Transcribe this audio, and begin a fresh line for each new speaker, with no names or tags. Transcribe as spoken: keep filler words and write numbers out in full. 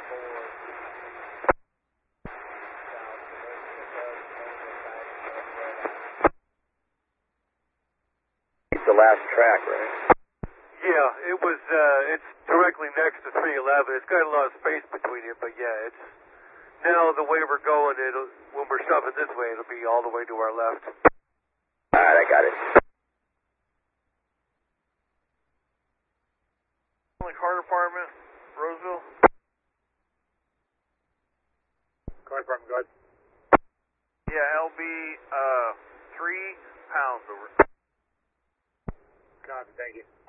The last track, right?
Yeah, it was, uh, it's directly next to three eleven. It's got a lot of space between it, but yeah, it's, now the way we're going, it'll, when we're shoving this way, it'll be all the way to our left.
Alright, I got it.
Car department, Roseville.
Car department, go ahead.
Yeah, L B, uh, three pounds over.
Copy, thank you.